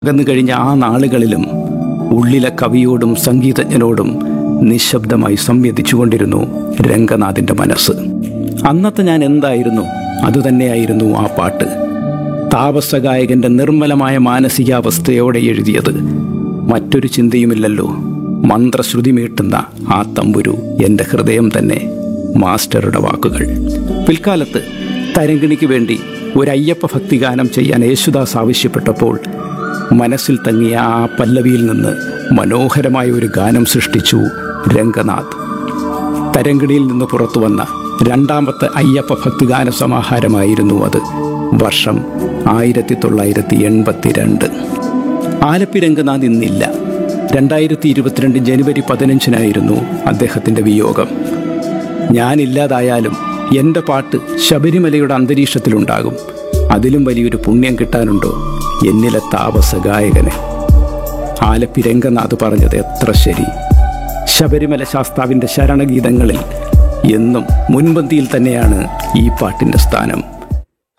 അകന്നു കഴിഞ്ഞ ആ നാളുകളിലും ഉള്ളിലെ കവിയോടും സംഗീതജ്ഞനോടും നിശബ്ദമായി സംവദിച്ചുകൊണ്ടിരുന്നു രംഗനാഥിൻ്റെ മനസ്സ്. അന്നത്തെ ഞാൻ എന്തായിരുന്നു അതുതന്നെയായിരുന്നു ആ പാട്ട്. താപസഗായകൻ്റെ നിർമ്മലമായ മാനസികാവസ്ഥയോടെ എഴുതിയത്. മറ്റൊരു ചിന്തയുമില്ലല്ലോ. മന്ത്രശ്രുതി മീട്ടുന്ന ആ തമ്പുരു എൻ്റെ ഹൃദയം തന്നെ. മാസ്റ്ററുടെ വാക്കുകൾ. പിൽക്കാലത്ത് തരങ്കിണിക്ക് വേണ്ടി ഒരു അയ്യപ്പ ഭക്തിഗാനം ചെയ്യാൻ യേശുദാസ് ആവശ്യപ്പെട്ടപ്പോൾ മനസ്സിൽ തങ്ങിയ ആ പല്ലവിയിൽ നിന്ന് മനോഹരമായ ഒരു ഗാനം സൃഷ്ടിച്ചു രംഗനാഥ്. തരങ്കിണിയിൽ നിന്ന് പുറത്തു വന്ന രണ്ടാമത്തെ അയ്യപ്പ ഭക്തിഗാന സമാഹാരമായിരുന്നു അത്. വർഷം 1982. ആലപ്പി രംഗനാഥ് ഇന്നില്ല. 2022 ജനുവരി 15 അദ്ദേഹത്തിൻ്റെ വിയോഗം. ഞാനില്ലാതായാലും എൻ്റെ പാട്ട് ശബരിമലയുടെ അന്തരീക്ഷത്തിലുണ്ടാകും. അതിലും വലിയൊരു പുണ്യം കിട്ടാനുണ്ടോ എന്നിലെ താപസ ഗായകന്? ആലപ്പി രംഗനാഥ് പറഞ്ഞത് എത്ര ശരി. ശബരിമല ശാസ്താവിൻ്റെ ശരണഗീതങ്ങളിൽ എന്നും മുൻപന്തിയിൽ തന്നെയാണ് ഈ പാട്ടിൻ്റെ സ്ഥാനം.